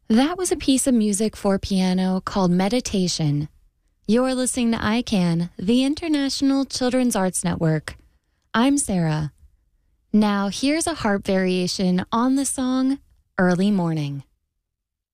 That was a piece of music for piano called Meditation. You're listening to ICANN, the International Children's Arts Network. I'm Sarah. Now here's a harp variation on the song Early Morning.